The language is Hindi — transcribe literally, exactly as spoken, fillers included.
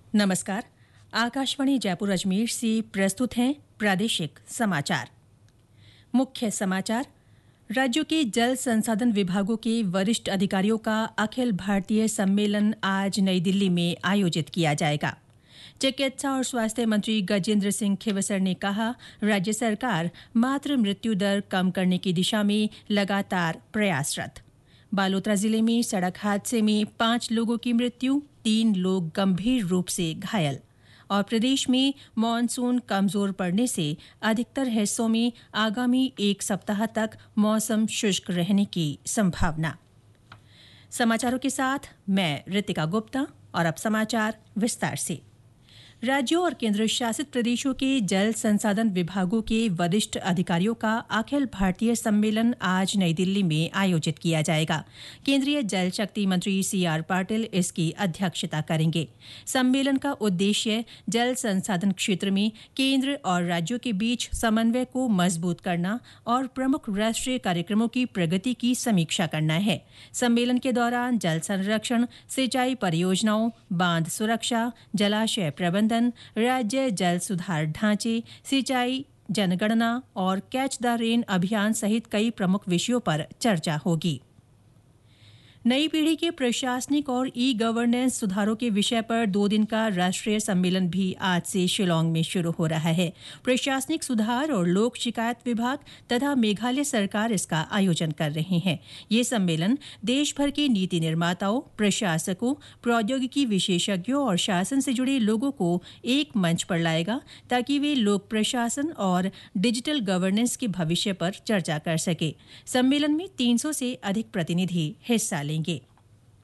नमस्कार। आकाशवाणी जयपुर अजमेर से प्रस्तुत हैं प्रादेशिक समाचार। मुख्य समाचार। राज्यों के जल संसाधन विभागों के वरिष्ठ अधिकारियों का अखिल भारतीय सम्मेलन आज नई दिल्ली में आयोजित किया जाएगा। चिकित्सा और स्वास्थ्य मंत्री गजेंद्र सिंह खीवसर ने कहा, राज्य सरकार मातृ मृत्यु दर कम करने की दिशा में लगातार प्रयासरत। बालोतरा जिले में सड़क हादसे में पांच लोगों की मृत्यु, तीन लोग गंभीर रूप से घायल। और प्रदेश में मानसून कमजोर पड़ने से अधिकतर हिस्सों में आगामी एक सप्ताह तक मौसम शुष्क रहने की संभावना। समाचारों के साथ मैं रितिका गुप्ता और अब समाचार विस्तार से। राज्यों और केंद्र शासित प्रदेशों के जल संसाधन विभागों के वरिष्ठ अधिकारियों का अखिल भारतीय सम्मेलन आज नई दिल्ली में आयोजित किया जाएगा। केंद्रीय जल शक्ति मंत्री सी आर पाटिल इसकी अध्यक्षता करेंगे। सम्मेलन का उद्देश्य जल संसाधन क्षेत्र में केंद्र और राज्यों के बीच समन्वय को मजबूत करना और प्रमुख राष्ट्रीय कार्यक्रमों की प्रगति की समीक्षा करना है। सम्मेलन के दौरान जल संरक्षण, सिंचाई परियोजनाओं, बांध सुरक्षा, जलाशय प्रबंधन, राज्य जल सुधार ढांचे, सिंचाई जनगणना और कैच द रेन अभियान सहित कई प्रमुख विषयों पर चर्चा होगी। नई पीढ़ी के प्रशासनिक और ई गवर्नेंस सुधारों के विषय पर दो दिन का राष्ट्रीय सम्मेलन भी आज से शिलांग में शुरू हो रहा है। प्रशासनिक सुधार और लोक शिकायत विभाग तथा मेघालय सरकार इसका आयोजन कर रहे हैं। ये सम्मेलन देश भर के नीति निर्माताओं, प्रशासकों, प्रौद्योगिकी विशेषज्ञों और शासन से जुड़े लोगों को एक मंच पर लाएगा ताकि वे लोक प्रशासन और डिजिटल गवर्नेंस के भविष्य पर चर्चा कर सके। सम्मेलन में तीन सौ से अधिक प्रतिनिधि हिस्सा लेंगे।